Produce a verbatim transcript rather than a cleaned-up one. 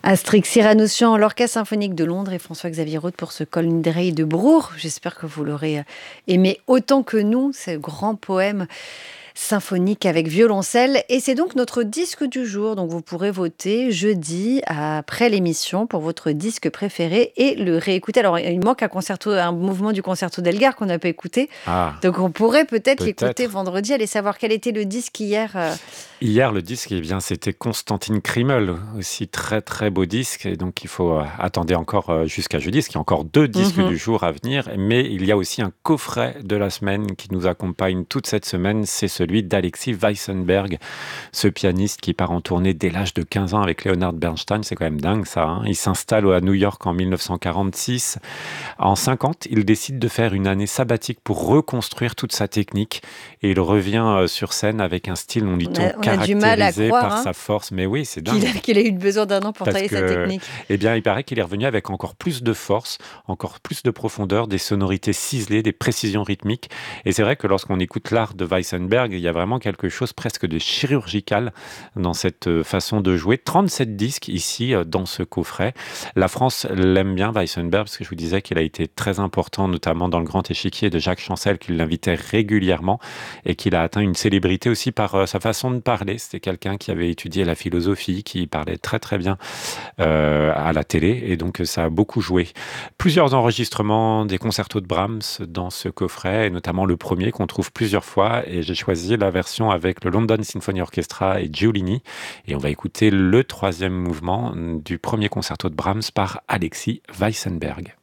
Astrix Cyranossian, l'Orchestre symphonique de Londres et François-Xavier Roth pour ce Colin Drey de Brour. J'espère que vous l'aurez aimé autant que nous, ce grand poème symphonique avec violoncelle. Et c'est donc notre disque du jour. Donc vous pourrez voter jeudi après l'émission pour votre disque préféré et le réécouter. Alors il manque un concerto, un mouvement du concerto d'Elgar qu'on n'a pas écouté. Ah, Donc on pourrait peut-être, peut-être. l'écouter vendredi, aller savoir quel était le disque hier. euh, Hier, le disque, eh bien, c'était Constantine Krimmel, aussi très très beau disque. Et donc, il faut euh, attendre encore euh, jusqu'à jeudi, parce qu'il y a encore deux disques mhm. du jour à venir. Mais il y a aussi un coffret de la semaine qui nous accompagne toute cette semaine. C'est celui d'Alexis Weissenberg, ce pianiste qui part en tournée dès l'âge de quinze ans avec Leonard Bernstein. C'est quand même dingue ça, hein. Il s'installe à New York en dix-neuf cent quarante-six. En cinquante, il décide de faire une année sabbatique pour reconstruire toute sa technique. Et il revient euh, sur scène avec un style, on dit On on a, on a du mal à caractérisé croire par hein, sa force. Mais oui, c'est qu'il dingue. a, qu'il a eu besoin d'un an pour Parce travailler sa que, technique. eh bien, il paraît qu'il est revenu avec encore plus de force, encore plus de profondeur, des sonorités ciselées, des précisions rythmiques. Et c'est vrai que lorsqu'on écoute l'art de Weissenberg, il y a vraiment quelque chose presque de chirurgical dans cette euh, façon de jouer. trente-sept disques ici, euh, dans ce coffret. La France l'aime bien, Weissenberg, parce que je vous disais qu'il a été très important, notamment dans le Grand Échiquier de Jacques Chancel, qui l'invitait régulièrement et qu'il a atteint une célébrité aussi par euh, sa façon de parler. C'était quelqu'un qui avait étudié la philosophie, qui parlait très très bien euh, à la télé, et donc ça a beaucoup joué. Plusieurs enregistrements des concertos de Brahms dans ce coffret, et notamment le premier qu'on trouve plusieurs fois, et j'ai choisi la version avec le London Symphony Orchestra et Giulini, et on va écouter le troisième mouvement du premier concerto de Brahms par Alexis Weissenberg.